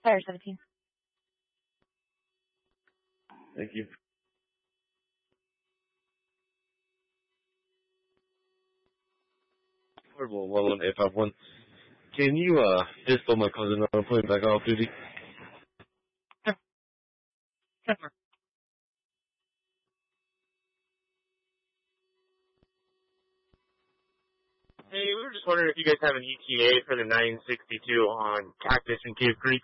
Fire 17. Thank you. Horrible 11851. Can you pistol my cousin? I'm putting back off duty. Sure. Sure. Hey, we were just wondering if you guys have an ETA for the 962 on Cactus and Cave Creek.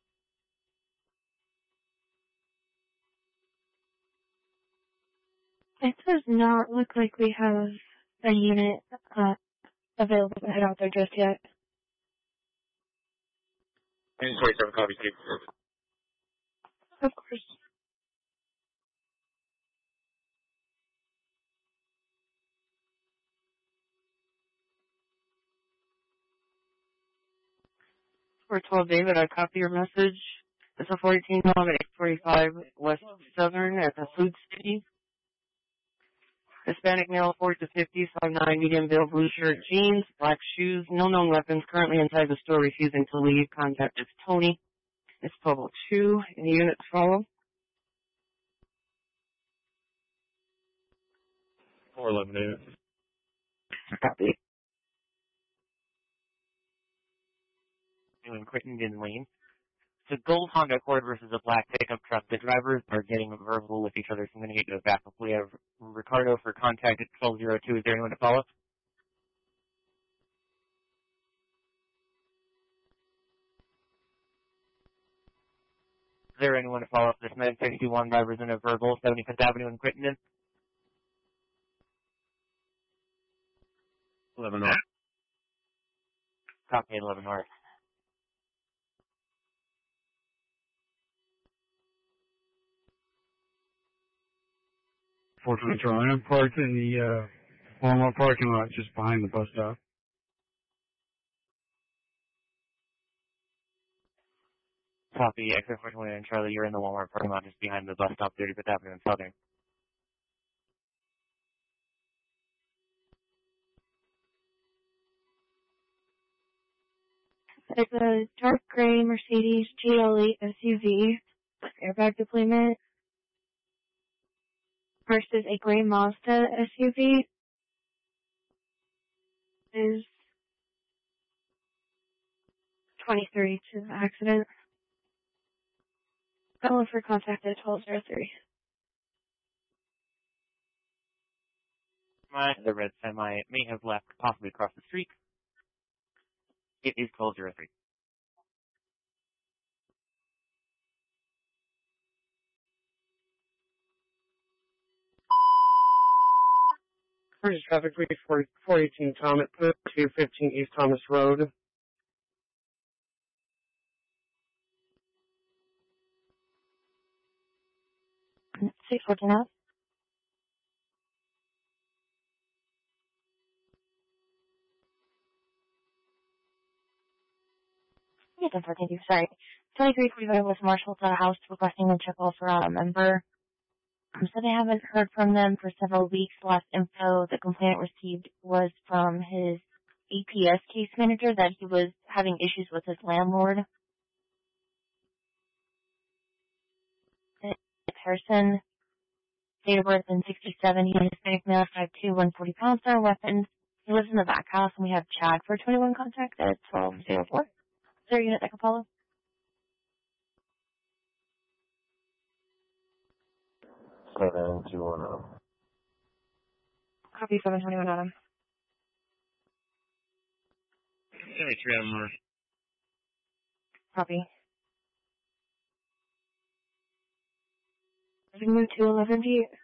It does not look like we have a unit available to head out there just yet. And 27 copy, Steve. Of course. For 12 David, I copy your message. It's a 14 at 845 West Southern at the Food City. Hispanic male, 40 to 50, 5'9", medium build, blue shirt, jeans, black shoes, no known weapons, currently inside the store, refusing to leave. Contact is Tony. It's 1202. Any units follow? 411, David. Copy. In Crittenden Lane. It's a gold Honda Accord versus a black pickup truck. The drivers are getting verbal with each other, so I'm going to get you back. We have Ricardo for contact at 1202. Is there anyone to follow? Is there anyone to follow up this 961 drivers in a verbal, 75th Avenue in Crittenden? 11 North. Copy 11 North. 420 Charlie. I'm parked in the Walmart parking lot just behind the bus stop. Copy X420 Charlie. You're in the Walmart parking lot just behind the bus stop, 35th Avenue in Southern. It's a dark gray Mercedes GLE SUV with airbag deployment versus a gray Mazda SUV. Is 2032 accident. Calling for contact at 1203. The red semi may have left possibly across the street. It is 1203. First traffic brief 418 Thomas, 215 East Thomas Road. Six working out. Yes, I'm talking to you. Sorry. 2345 West Marshall at a house requesting a check off for a member. So they haven't heard from them for several weeks. Last info the complainant received was from his APS case manager that he was having issues with his landlord. Person, date of birth in 67, he is Hispanic male, 5'2", 140 pounds, no weapons. He lives in the back house, and we have Chad for 21 contact at 1204. Is there a unit that can follow? 7210. Copy 721 Adam. 73 Adam North. Copy. We move to 11 feet.